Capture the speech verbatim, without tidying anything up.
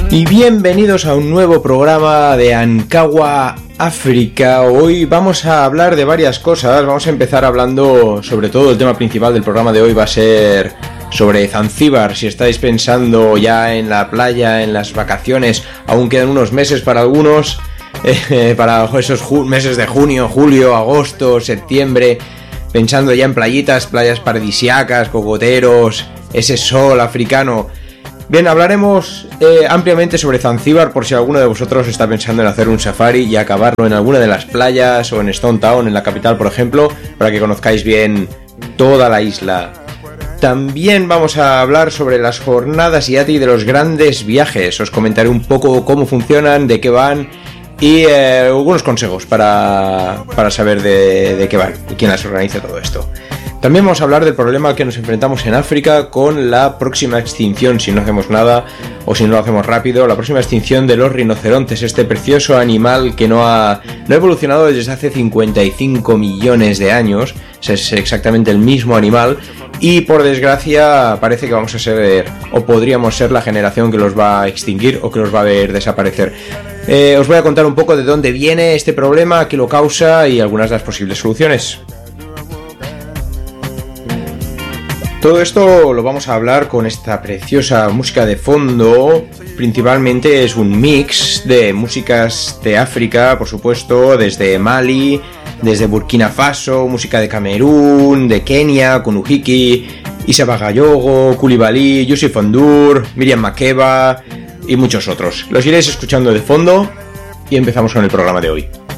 Y bienvenidos a un nuevo programa de Ankawa África. Hoy vamos a hablar de varias cosas. Vamos a empezar hablando, sobre todo el tema principal del programa de hoy va a ser sobre Zanzíbar. Si estáis pensando ya en la playa, en las vacaciones, aún quedan unos meses para algunos, eh, para esos ju- meses de junio, julio, agosto, septiembre, pensando ya en playitas, playas paradisíacas, cocoteros, ese sol africano. Bien, hablaremos eh, ampliamente sobre Zanzíbar por si alguno de vosotros está pensando en hacer un safari y acabarlo en alguna de las playas o en Stone Town, en la capital por ejemplo, para que conozcáis bien toda la isla. También vamos a hablar sobre las jornadas IATI de los grandes viajes. Os comentaré un poco cómo funcionan, de qué van y eh, algunos consejos para, para saber de, de qué van y quién las organiza todo esto. También vamos a hablar del problema al que nos enfrentamos en África con la próxima extinción, si no hacemos nada o si no lo hacemos rápido, la próxima extinción de los rinocerontes, este precioso animal que no ha, no ha evolucionado desde hace cincuenta y cinco millones de años, es exactamente el mismo animal y por desgracia parece que vamos a ser o podríamos ser la generación que los va a extinguir o que los va a ver desaparecer. Eh, os voy a contar un poco de dónde viene este problema, qué lo causa y algunas de las posibles soluciones. Todo esto lo vamos a hablar con esta preciosa música de fondo. Principalmente es un mix de músicas de África, por supuesto, desde Mali, desde Burkina Faso, música de Camerún, de Kenia, con Uhiki, Issa Bagayogo, Coulibaly, Youssouf N'Dour, Miriam Makeba y muchos otros. Los iréis escuchando de fondo y empezamos con el programa de hoy.